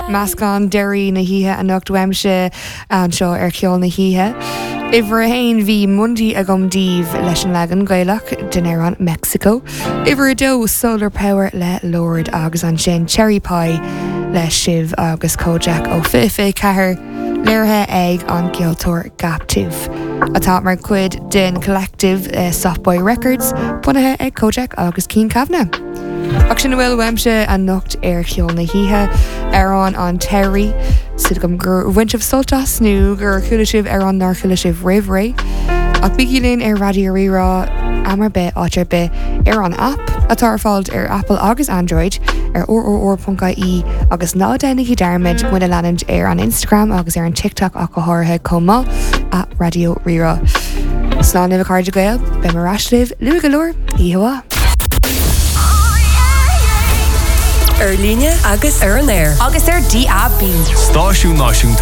Meascán deirí na híthe a nocht weimse an seo ar ceol na híthe. Iver hain bhí mundí a gomdíh leis an legan Gaelach den ar an Mexico. Iver dó solar power le Lord agus an sin cherry pie le Shiv agus Kojak ó fife cethir léirthe ag an Gealtóir Gaptive. Atá mar cuid den collective Softboy Records bunathe ag Kojak agus Keen Kavanagh. Ach sin bhfuil weimse an nocht ar cheol na híthe ar an Terry Sid gom gur winship soltas nu gur chuilisibh ar an nar chuilisibh rihré. Ach bigilín ar Radio Rira amar be áitir be ar an app atá fáilt ar Apple agus Android ar or.ie agus ná dénig dermid mu a leanid ar an Instagram agus ar an TikTok ach go háirithe comá at Radio Rira. Slán nua cardide gael, be mar rasliv, lu galore, ihuá. Líne agus ar an air. Agus ar DAB. Stáisiún náisiúnta